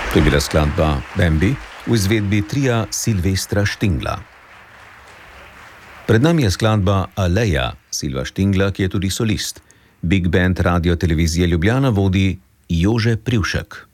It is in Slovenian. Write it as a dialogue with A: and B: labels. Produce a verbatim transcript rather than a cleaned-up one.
A: To je bila skladba Bambi v izvedbi tria Silvestra Štingla. Pred nami je skladba Aleja Silva Štingla, ki je tudi solist. Big Band Radio Televizije Ljubljana vodi Jože Privšek.